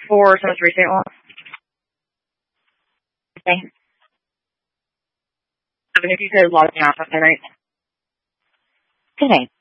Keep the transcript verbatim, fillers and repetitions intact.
for some most recent one. Okay. Even if you could log me off, okay, right? Okay.